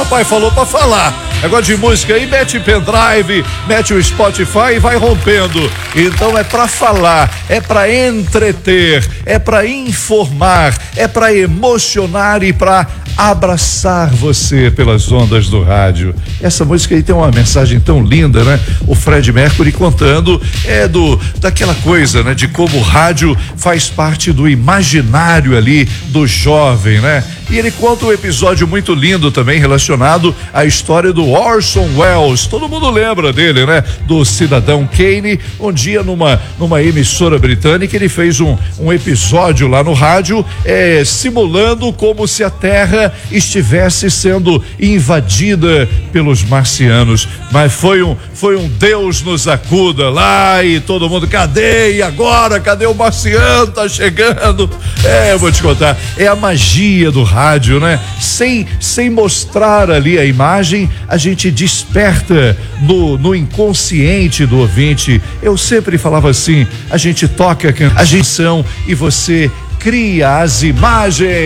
papai falou pra falar. Negócio de música aí, mete pendrive, mete o Spotify e vai rompendo. Então é pra falar, é pra entreter, é pra informar, é pra emocionar e pra abraçar você pelas ondas do rádio. Essa música aí tem uma mensagem tão linda, né? O Fred Mercury contando daquela coisa, né? De como o rádio faz parte do imaginário ali do jovem, né? E ele conta um episódio muito lindo também relacionado à história do Orson Welles. Todo mundo lembra dele, né? Do cidadão Kane. Um dia numa emissora britânica ele fez um episódio lá no rádio simulando como se a Terra estivesse sendo invadida pelos marcianos. Mas foi um Deus nos acuda lá e todo mundo, cadê? E agora? Cadê o marciano? Tá chegando. Eu vou te contar, é a magia do rádio, né? Sem mostrar ali a imagem, a gente desperta no inconsciente do ouvinte. Eu sempre falava assim, a gente toca a canção e você cria as imagens.